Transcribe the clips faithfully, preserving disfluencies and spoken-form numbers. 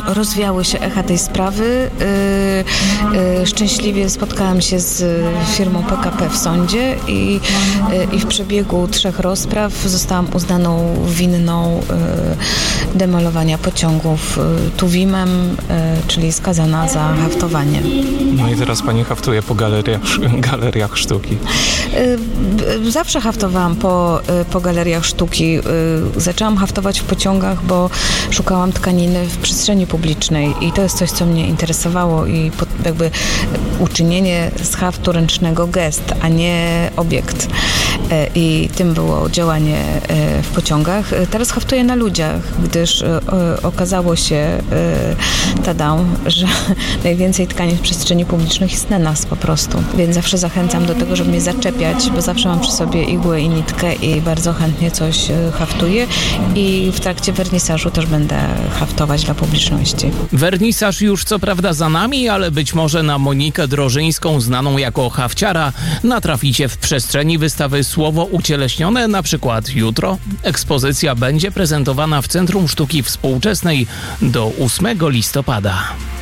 rozwiały się echa tej sprawy. Szczęśliwie spotkałam się z firmą P K P w sądzie i, i w przebiegu trzech rozpraw zostałam uznaną winną demolowania pociągów tuwimem, czyli skazana za haftowanie. No i teraz pani haftuje po galeriach, galeriach sztuki. Zawsze haftowałam po, po galeriach sztuki. Zaczęłam haftować w pociągach, bo szukałam tkaniny w przestrzeni publicznej i to jest coś, co mnie interesowało i jakby uczynienie z haftu ręcznego gest, a nie obiekt. I tym było działanie w pociągach. Teraz haftuję na ludziach, gdyż okazało się, tadam, że najwięcej tkanin w przestrzeni publicznej jest na nas po prostu. Więc zawsze zachęcam do tego, żeby mnie zaczepiać, bo zawsze mam przy sobie igłę i nitkę i bardzo chętnie coś haftuję i w trakcie wernisażu też będę haftować dla publiczności. Wernisaż już co prawda za nami, ale być może na Monikę Drożyńską, znaną jako hafciara, natraficie w przestrzeni wystawy Słowo Ucieleśnione, na przykład jutro. Ekspozycja będzie prezentowana w Centrum Sztuki Współczesnej do ósmego listopada.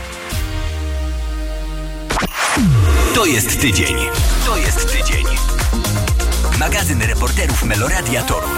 To jest tydzień. To jest tydzień. Magazyn reporterów Meloradia Toruń.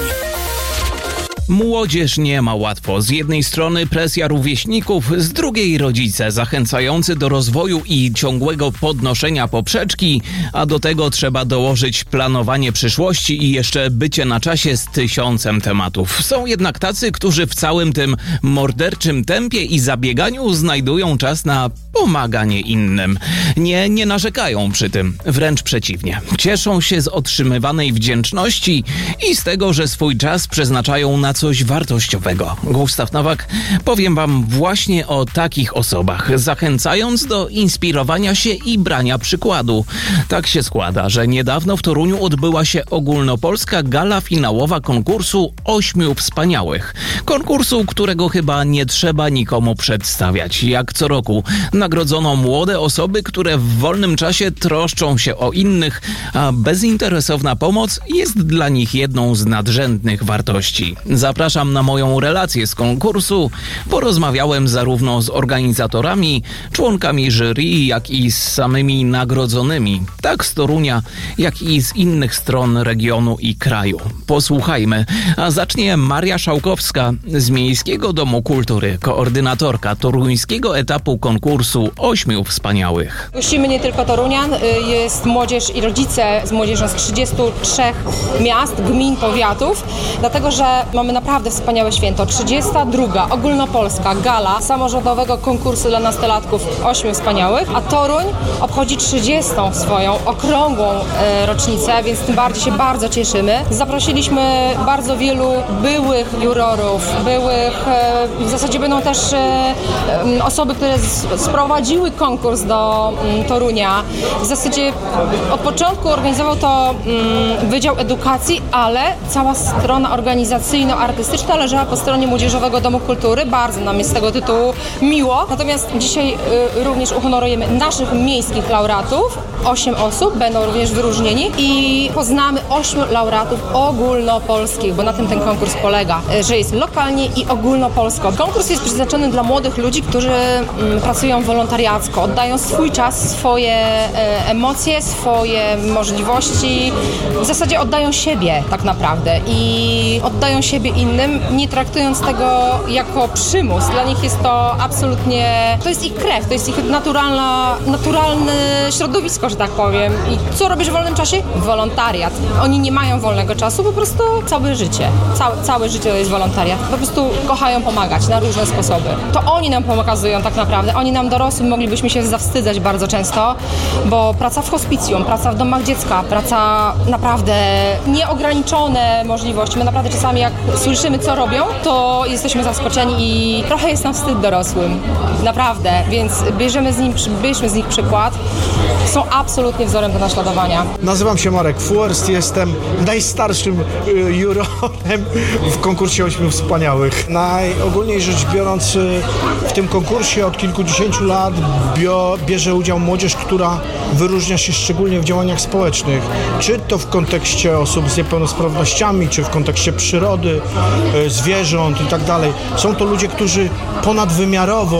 Młodzież nie ma łatwo. Z jednej strony presja rówieśników, z drugiej rodzice zachęcający do rozwoju i ciągłego podnoszenia poprzeczki, a do tego trzeba dołożyć planowanie przyszłości i jeszcze bycie na czasie z tysiącem tematów. Są jednak tacy, którzy w całym tym morderczym tempie i zabieganiu znajdują czas na pomaganie innym. Nie, nie narzekają przy tym, wręcz przeciwnie. Cieszą się z otrzymywanej wdzięczności i z tego, że swój czas przeznaczają na coś wartościowego. Gustaw Nowak, powiem wam właśnie o takich osobach, zachęcając do inspirowania się i brania przykładu. Tak się składa, że niedawno w Toruniu odbyła się ogólnopolska gala finałowa konkursu Ośmiu Wspaniałych. Konkursu, którego chyba nie trzeba nikomu przedstawiać. Jak co roku nagrodzono młode osoby, które w wolnym czasie troszczą się o innych, a bezinteresowna pomoc jest dla nich jedną z nadrzędnych wartości. Zapraszam na moją relację z konkursu. Porozmawiałem zarówno z organizatorami, członkami jury, jak i z samymi nagrodzonymi. Tak z Torunia, jak i z innych stron regionu i kraju. Posłuchajmy. A zacznie Maria Szałkowska z Miejskiego Domu Kultury, koordynatorka toruńskiego etapu konkursu Ośmiu Wspaniałych. Gościmy nie tylko Torunian, jest młodzież i rodzice z młodzieżą z trzydziestu trzech miast, gmin, powiatów, dlatego że mamy naprawdę wspaniałe święto. trzydziesta druga ogólnopolska gala samorządowego konkursu dla nastolatków Ośmiu Wspaniałych, a Toruń obchodzi trzydziestą swoją okrągłą e, rocznicę, więc tym bardziej się bardzo cieszymy. Zaprosiliśmy bardzo wielu byłych jurorów, byłych, e, w zasadzie będą też e, osoby, które z, sprowadziły konkurs do m, Torunia. W zasadzie od początku organizował to m, Wydział Edukacji, ale cała strona organizacyjno-artystyczna leżała po stronie Młodzieżowego Domu Kultury. Bardzo nam jest z tego tytułu miło. Natomiast dzisiaj y, również uhonorujemy naszych miejskich laureatów. Osiem osób będą również wyróżnieni i poznamy ośmiu laureatów ogólnopolskich, bo na tym ten konkurs polega, że jest lokalnie i ogólnopolsko. Konkurs jest przeznaczony dla młodych ludzi, którzy mm, pracują wolontariacko, oddają swój czas, swoje e, emocje, swoje możliwości. W zasadzie oddają siebie tak naprawdę i oddają siebie innym, nie traktując tego jako przymus. Dla nich jest to absolutnie, to jest ich krew, to jest ich naturalna, naturalne środowisko, że tak powiem. I co robisz w wolnym czasie? Wolontariat. Oni nie mają wolnego czasu, po prostu całe życie. Całe, całe życie to jest wolontariat. Po prostu kochają pomagać na różne sposoby. To oni nam pokazują tak naprawdę. Oni nam dorosłym moglibyśmy się zawstydzać bardzo często, bo praca w hospicjum, praca w domach dziecka, praca naprawdę nieograniczone możliwości. My naprawdę czasami jak słyszymy, co robią, to jesteśmy zaskoczeni i trochę jest nam wstyd dorosłym. Naprawdę. Więc bierzemy z, nim, bierzmy z nich przykład. Są absolutnie wzorem do naśladowania. Nazywam się Marek Fuerst, jestem najstarszym y, jurorem w konkursie Ośmiu Wspaniałych. Najogólniej rzecz biorąc, y, w tym konkursie od kilkudziesięciu lat bio, bierze udział młodzież, która wyróżnia się szczególnie w działaniach społecznych. Czy to w kontekście osób z niepełnosprawnościami, czy w kontekście przyrody, y, zwierząt i tak dalej. Są to ludzie, którzy ponadwymiarowo